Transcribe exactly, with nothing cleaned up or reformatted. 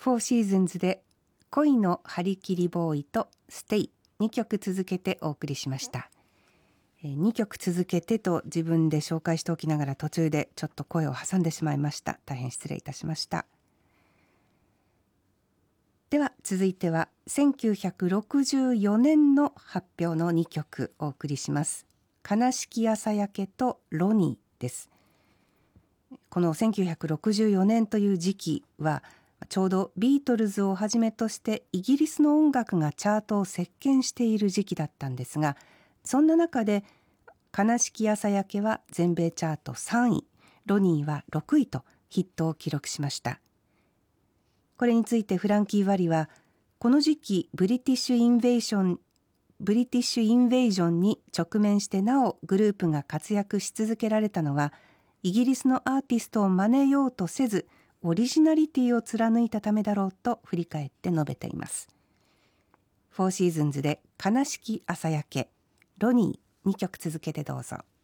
フォーシーズンズで恋の張り切りボーイとステイにきょく続けてお送りしました。にきょく続けてと自分で紹介しておきながら途中でちょっと声を挟んでしまいました。大変失礼いたしました。では続いてはせんきゅうひゃくろくじゅうよねんの発表のにきょくお送りします。悲しき朝焼けとロニーです。このせんきゅうひゃくろくじゅうよねんという時期はちょうどビートルズをはじめとしてイギリスの音楽がチャートを席巻している時期だったんですが、そんな中で悲しき朝焼けは全米チャートさんい、ロニーはろくいとヒットを記録しました。これについてフランキー・ワリは、この時期ブリティッシュインベーションブリティッシュインベージョンに直面してなおグループが活躍し続けられたのは、イギリスのアーティストを真似ようとせずオリジナリティを貫いたためだろうと振り返って述べています。フォーシーズンズで悲しき朝焼け、ロニーにきょく続けてどうぞ。